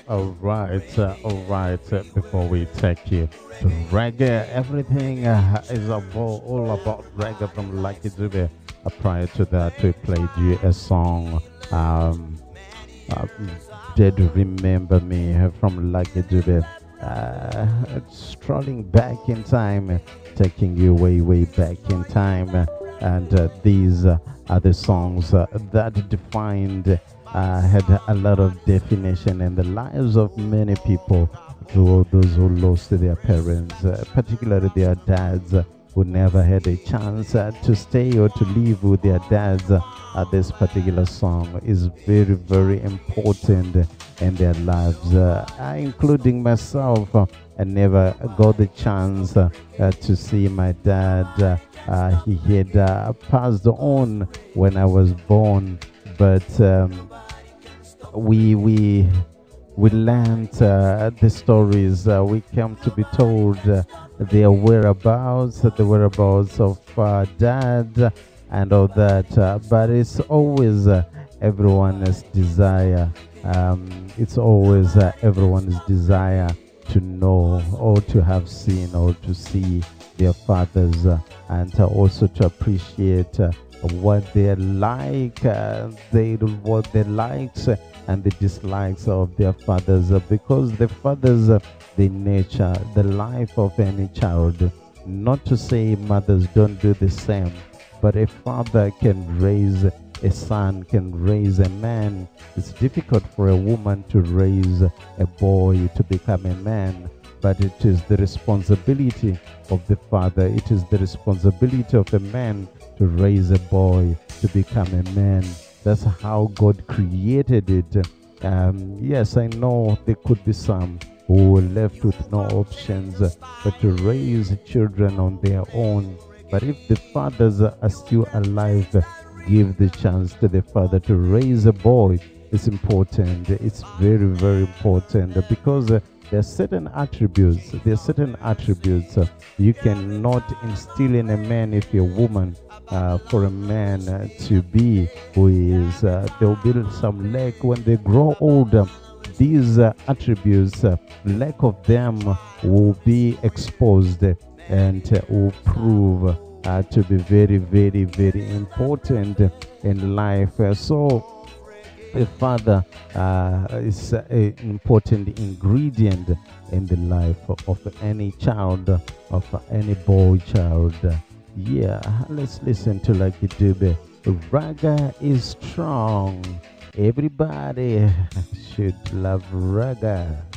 all right. Before we take you to reggae, everything is all about reggae from Lucky Dube. Prior to that, we played you a song, um, uh, Did Remember Me from Lucky Dube. Strolling back in time, taking you way, way back in time. And these are the songs that defined, had a lot of definition in the lives of many people, to those who lost their parents, particularly their dads, who never had a chance to stay or to live with their dads. This particular song is very, very important in their lives, including myself. I never got the chance to see my dad. He had passed on when I was born, but we learned the stories. We came to be told their whereabouts, the whereabouts of dad, and all that. But it's always everyone's desire. It's always everyone's desire to know or to have seen or to see their fathers, and also to appreciate what they like, what they likes and the dislikes of their fathers, because the fathers, the nature, the life of any child. Not to say mothers don't do the same, but a father can raise a son, can raise a man. It's difficult for a woman to raise a boy to become a man, but it is the responsibility of the father. It is the responsibility of a man to raise a boy to become a man. That's how God created it. Yes, I know there could be some who were left with no options but to raise children on their own. But if the fathers are still alive, give the chance to the father to raise a boy. It's important. It's very, very important, because there are certain attributes. There are certain attributes you cannot instill in a man if you're a woman. For a man to be who he is, there will be some lack when they grow older. These attributes, lack of them will be exposed and will prove to be very, very, very important in life. So a father is an important ingredient in the life of any child, of any boy child. Yeah, let's listen to Lucky Dube. Raga is strong. Everybody should love raga.